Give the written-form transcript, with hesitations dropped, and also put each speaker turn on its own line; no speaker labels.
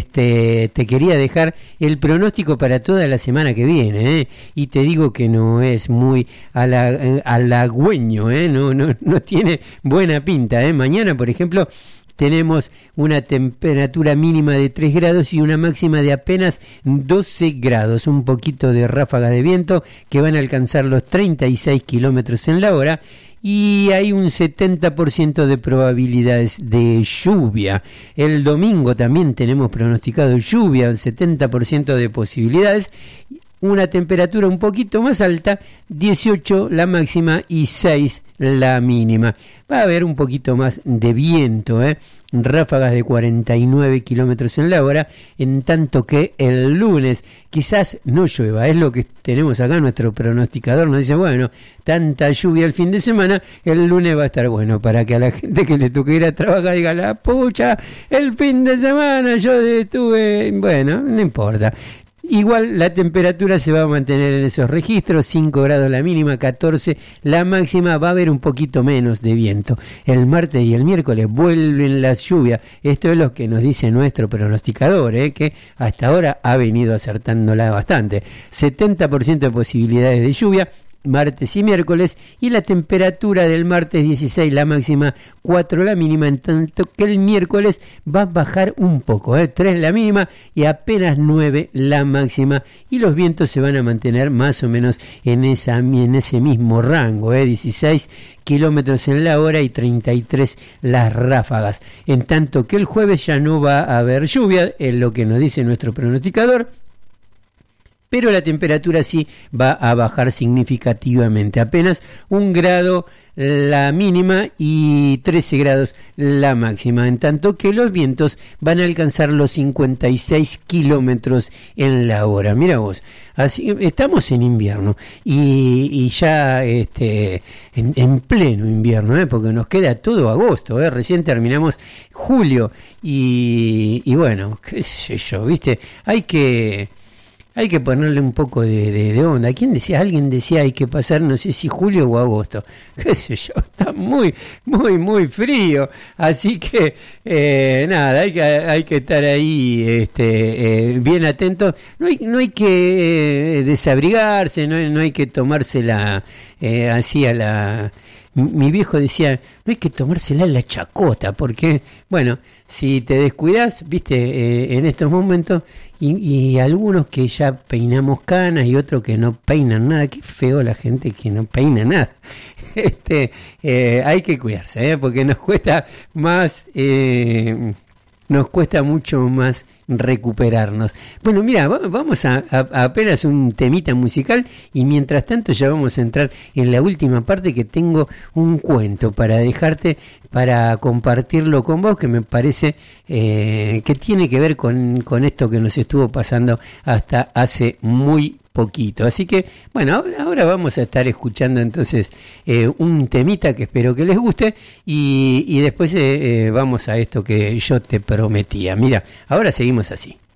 te quería dejar el pronóstico para toda la semana que viene, y te digo que no es muy halagüeño, no tiene buena pinta, Mañana, por ejemplo, tenemos una temperatura mínima de 3 grados y una máxima de apenas 12 grados, un poquito de ráfaga de viento que van a alcanzar los 36 kilómetros en la hora, y hay un 70% de probabilidades de lluvia. El domingo también tenemos pronosticado lluvia, un 70% de posibilidades, una temperatura un poquito más alta, 18 la máxima y 6 la mínima. Va a haber un poquito más de viento, ráfagas de 49 kilómetros en la hora, en tanto que el lunes quizás no llueva. Es lo que tenemos acá, nuestro pronosticador nos dice, bueno, tanta lluvia el fin de semana, el lunes va a estar bueno, para que a la gente que le toque ir a trabajar diga, la pucha, el fin de semana yo estuve, bueno, no importa. Igual la temperatura se va a mantener en esos registros, 5 grados la mínima, 14 la máxima, va a haber un poquito menos de viento. El martes y el miércoles vuelven las lluvias, esto es lo que nos dice nuestro pronosticador, que hasta ahora ha venido acertándola bastante. 70% de posibilidades de lluvia, martes y miércoles, y la temperatura del martes 16 la máxima, 4 la mínima, en tanto que el miércoles va a bajar un poco, 3 la mínima y apenas 9 la máxima, y los vientos se van a mantener más o menos en ese mismo rango, 16 kilómetros en la hora y 33 las ráfagas, en tanto que el jueves ya no va a haber lluvia, es lo que nos dice nuestro pronosticador, pero la temperatura sí va a bajar significativamente, apenas 1 grado la mínima y 13 grados la máxima, en tanto que los vientos van a alcanzar los 56 kilómetros en la hora. Mira vos, así estamos en invierno y ya en pleno invierno, porque nos queda todo agosto, recién terminamos julio y bueno, qué sé yo, viste, hay que ponerle un poco de onda. Alguien decía hay que pasar, no sé si julio o agosto, qué sé yo, está muy, muy, muy frío, así que nada, hay que estar ahí bien atentos, no hay que desabrigarse, no hay que tomársela así a la... Mi viejo decía, no hay que tomársela en la chacota, porque, bueno, si te descuidas, viste, en estos momentos, y algunos que ya peinamos canas y otros que no peinan nada, qué feo la gente que no peina nada. Hay que cuidarse, porque nos cuesta más, nos cuesta mucho más recuperarnos. Bueno, mira, vamos a apenas un temita musical, y mientras tanto ya vamos a entrar en la última parte, que tengo un cuento para dejarte, para compartirlo con vos, que me parece que tiene que ver con esto que nos estuvo pasando hasta hace muy poquito. Así que, bueno, ahora vamos a estar escuchando entonces un temita que espero que les guste, y después vamos a esto que yo te prometía. Mira, ahora seguimos así.